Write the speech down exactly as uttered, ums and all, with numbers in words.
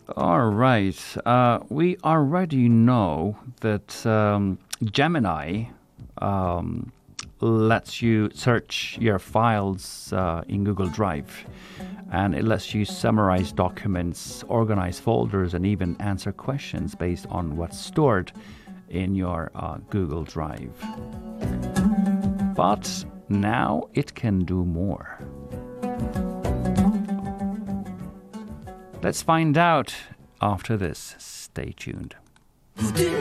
All right. Uh, we already know that um, Gemini um, lets you search your files uh, in Google Drive, and it lets you summarize documents, organize folders, and even answer questions based on what's stored in your uh, Google Drive. But now it can do more. Let's find out after this. Stay tuned.